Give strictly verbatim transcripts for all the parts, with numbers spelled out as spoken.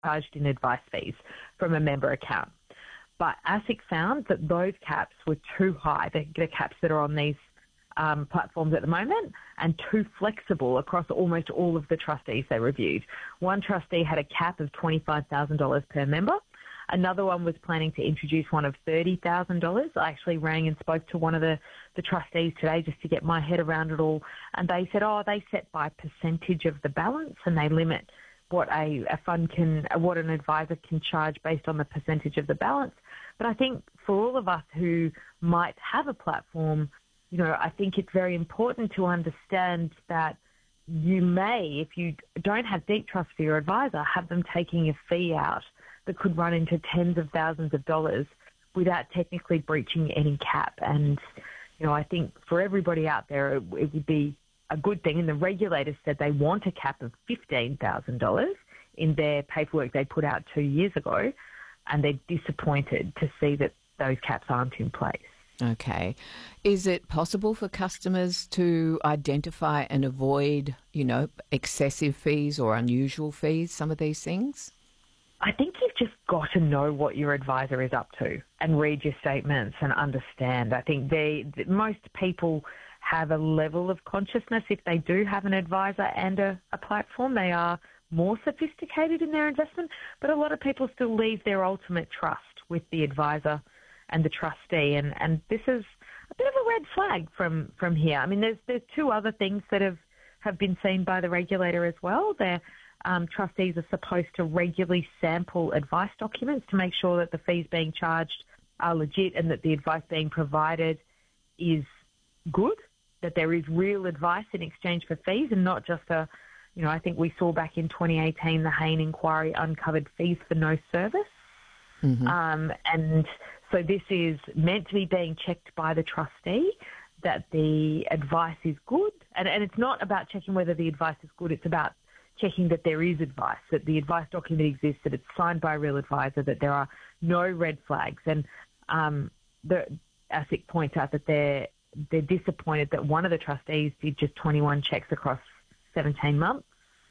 charged in advice fees from a member account. But ASIC found that those caps were too high, the, the caps that are on these um, platforms at the moment, and too flexible across almost all of the trustees they reviewed. One trustee had a cap of twenty-five thousand dollars per member. Another one was planning to introduce one of thirty thousand dollars. I actually rang and spoke to one of the, the trustees today just to get my head around it all. And they said, oh, they set by percentage of the balance and they limit what a, a fund can, what an advisor can charge based on the percentage of the balance. But I think for all of us who might have a platform, you know, I think it's very important to understand that you may, if you don't have deep trust for your advisor, have them taking a fee out that could run into tens of thousands of dollars without technically breaching any cap. And, you know, I think for everybody out there, it, it would be a good thing. And the regulators said they want a cap of fifteen thousand dollars in their paperwork they put out two years ago. And they're disappointed to see that those caps aren't in place. Okay. Is it possible for customers to identify and avoid, you know, excessive fees or unusual fees, some of these things? I think you've just got to know what your advisor is up to and read your statements and understand. I think they, most people have a level of consciousness. If they do have an advisor and a, a platform, they are more sophisticated in their investment, but a lot of people still leave their ultimate trust with the advisor and the trustee, and, and this is a bit of a red flag from, from here. I mean, there's there's two other things that have, have been seen by the regulator as well. Their um, trustees are supposed to regularly sample advice documents to make sure that the fees being charged are legit and that the advice being provided is good, that there is real advice in exchange for fees and not just a, you know, I think we saw back in twenty eighteen the Hayne inquiry uncovered fees for no service. Mm-hmm. Um, and so this is meant to be being checked by the trustee, that the advice is good. And, and it's not about checking whether the advice is good. It's about checking that there is advice, that the advice document exists, that it's signed by a real advisor, that there are no red flags. And um, the ASIC points out that they're, they're disappointed that one of the trustees did just twenty-one checks across seventeen months,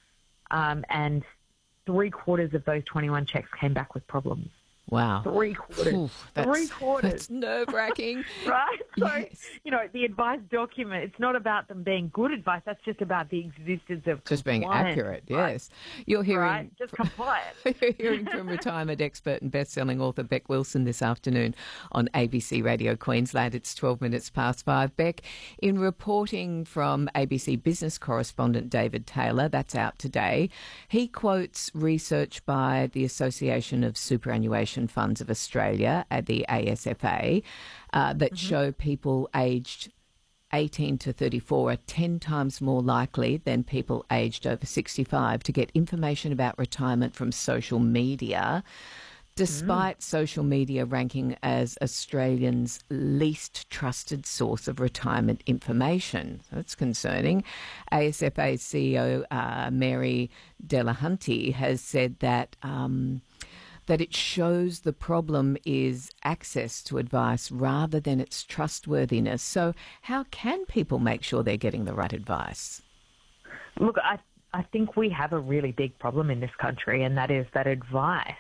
um, and three quarters of those twenty-one checks came back with problems. Wow. Three quarters. Oof, Three quarters. That's nerve-wracking. Right? So, yes. you know, the advice document, it's not about them being good advice. That's just about the existence of just being accurate, yes. You're hearing... Right? Just compliant. You're hearing from retirement expert and best-selling author Beck Wilson this afternoon on A B C Radio Queensland. It's twelve minutes past five. Beck, in reporting from A B C business correspondent David Taylor, that's out today, he quotes research by the Association of Superannuation Funds of Australia at the A S F A uh, that mm-hmm. show people aged eighteen to thirty-four are ten times more likely than people aged over sixty-five to get information about retirement from social media, despite mm. social media ranking as Australians' least trusted source of retirement information. So that's concerning. A S F A C E O uh, Mary Delahunty has said that um, that it shows the problem is access to advice rather than its trustworthiness. So how can people make sure they're getting the right advice? Look, I, I think we have a really big problem in this country, and that is that advice,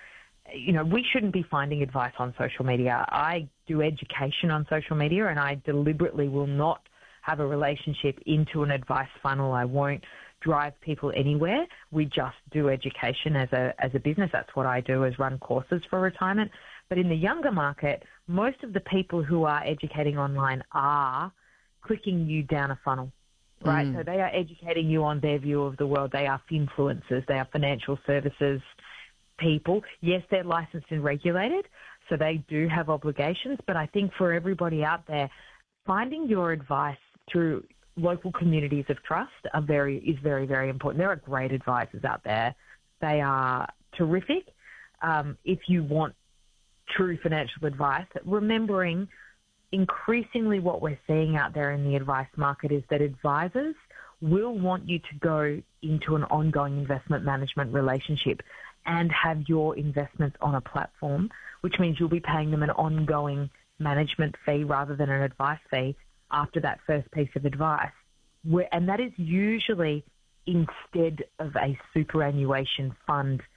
you know, we shouldn't be finding advice on social media. I do education on social media, and I deliberately will not have a relationship into an advice funnel. I won't drive people anywhere. We just do education as a as a business. That's what I do, is run courses for retirement. But in the younger market, most of the people who are educating online are clicking you down a funnel, right? Mm. So they are educating you on their view of the world. They are influencers. They are financial services people. Yes, they're licensed and regulated, so they do have obligations. But I think for everybody out there, finding your advice through local communities of trust are very is very, very important. There are great advisors out there. They are terrific. Um, if you want true financial advice, remembering increasingly what we're seeing out there in the advice market is that advisors will want you to go into an ongoing investment management relationship and have your investments on a platform, which means you'll be paying them an ongoing management fee rather than an advice fee after that first piece of advice. Where, and that is usually instead of a superannuation fund